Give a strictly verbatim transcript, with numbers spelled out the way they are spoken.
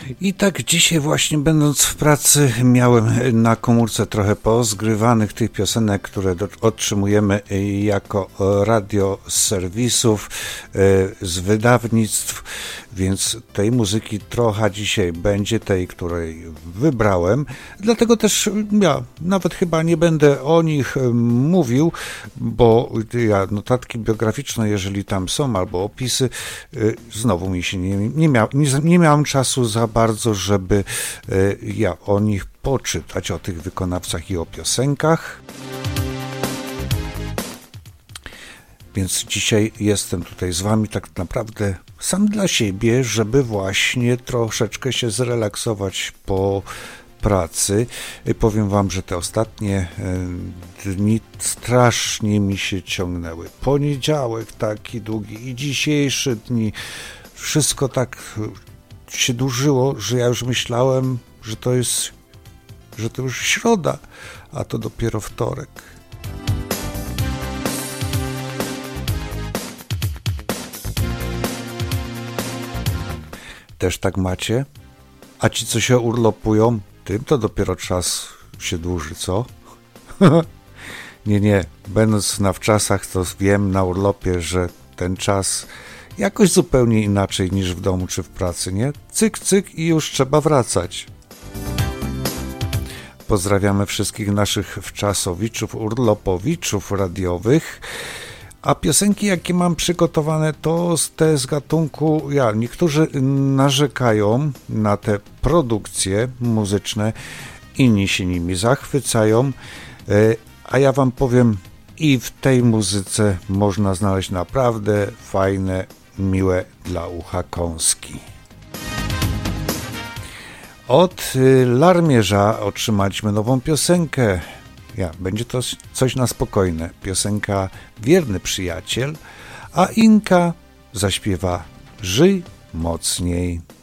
I tak dzisiaj właśnie będąc w pracy miałem na komórce trochę pozgrywanych tych piosenek, które do, otrzymujemy jako radio z serwisów, z wydawnictw, więc tej muzyki trochę dzisiaj będzie, tej, której wybrałem. Dlatego też ja nawet chyba nie będę o nich mówił, bo ja notatki biograficzne, jeżeli tam są, albo opisy, znowu mi się nie, nie, mia, nie, nie miałem czasu za bardzo, żeby ja o nich poczytać, o tych wykonawcach i o piosenkach. Więc dzisiaj jestem tutaj z wami tak naprawdę sam dla siebie, żeby właśnie troszeczkę się zrelaksować po pracy. Powiem wam, że te ostatnie dni strasznie mi się ciągnęły. Poniedziałek taki długi i dzisiejsze dni. Wszystko tak się dłużyło, że ja już myślałem, że to jest, że to już środa, a to dopiero wtorek. Też tak macie? A ci, co się urlopują, tym to dopiero czas się dłuży, co? nie, nie. Będąc na wczasach, to wiem na urlopie, że ten czas jakoś zupełnie inaczej niż w domu czy w pracy, nie? Cyk, cyk i już trzeba wracać. Pozdrawiamy wszystkich naszych wczasowiczów, urlopowiczów radiowych. A piosenki, jakie mam przygotowane, to z te z gatunku, ja, niektórzy narzekają na te produkcje muzyczne, inni się nimi zachwycają, a ja wam powiem, i w tej muzyce można znaleźć naprawdę fajne, miłe dla ucha kąski. Od Larmierza otrzymaliśmy nową piosenkę. Ja, będzie to coś na spokojne. Piosenka Wierny Przyjaciel, a Inka zaśpiewa Żyj mocniej.